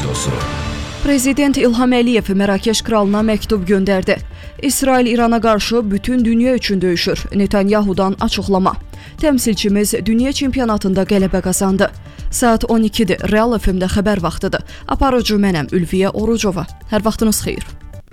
Radyosu. Prezident İlham Əliyev Mərakeş kralına məktub göndərdi. İsrail İrana qarşı bütün dünya üçün döyüşür. Netanyahudan açıqlama. Təmsilçimiz dünya çempionatında qələbə qazandı. Saat 12-dir. Real FM-də xəbər vaxtıdır. Aparıcı mənəm Ülviyə Orucova. Hər vaxtınız xeyir.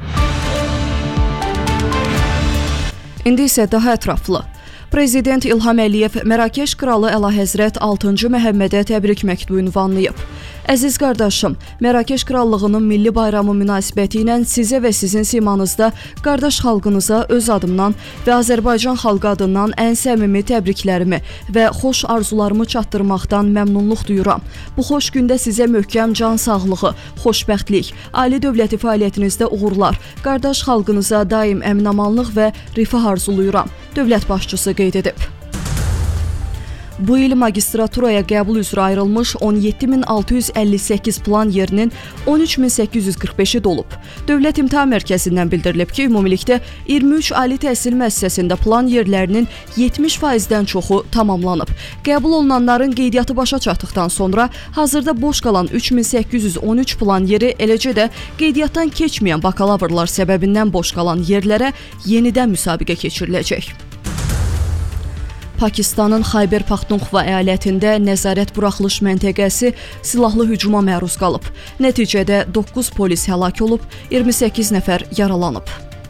İndi isə daha ətraflı. Prezident İlham Əliyev Mərakeş kralı Əlahəzrət 6-cı Məhəmmədə təbrik məktubu ünvanlayıb. Əziz qardaşım, Mərakeş krallığının milli bayramı münasibəti ilə sizə və sizin simanızda qardaş xalqınıza öz adımdan və Azərbaycan xalqı adından ən səmimi təbriklərimi və xoş arzularımı çatdırmaqdan məmnunluq duyuram. Bu xoş gündə sizə möhkəm can sağlığı, xoşbəxtlik, ali dövləti fəaliyyətinizdə uğurlar, qardaş xalqınıza daim əmin-amanlıq və rifah arzuluyuram. Dövlət başçısı qeyd edib. Bu il magistraturaya qəbul üzrə ayrılmış 17.658 plan yerinin 13.845-i dolub. Dövlət İmtahan Mərkəzindən bildirilib ki, ümumilikdə 23 ali təhsil müəssisəsində plan yerlərinin 70%-dən çoxu tamamlanıb. Qəbul olunanların qeydiyyatı başa çatdıqdan sonra hazırda boş qalan 3813 plan yeri, eləcə də qeydiyyatdan keçməyən bakalavrlar səbəbindən boş qalan yerlərə yenidən müsabiqə keçiriləcək. Pakistanın Xayber Paxtunxva əyalətində nəzarət buraxılış məntəqəsi silahlı hücuma məruz qalıb. Nəticədə 9 polis həlak olub, 28 nəfər yaralanıb.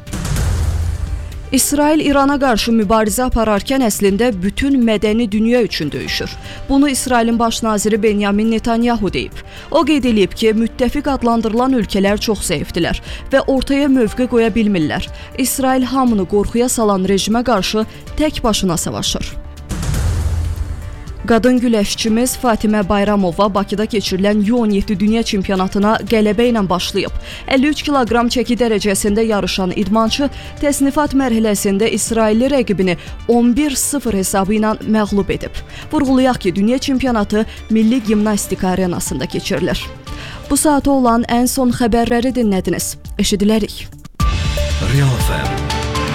İsrail İrana qarşı mübarizə apararkən əslində bütün mədəni dünya üçün döyüşür. Bunu İsrailin baş naziri Benyamin Netanyahu deyib. O qeyd edib ki, müttəfiq adlandırılan ölkələr çox zəifdilər və ortaya mövqe qoya bilmirlər. İsrail hamını qorxuya salan rejimə qarşı tək başına savaşır. Qadın güləşçimiz Fatimə Bayramova Bakıda keçirilən U17 dünya çempionatına qələbə ilə başlayıb. 53 kiloqram çəki dərəcəsində yarışan idmançı təsnifat mərhələsində İsrailli rəqibini 11-0 hesabı ilə məğlub edib. Vurğulayaq ki, dünya çempionatı Milli Gimnastika Arenasında keçirilir. Bu saata olan ən son xəbərləri dinlədiniz. Eşidilərik. Real FM.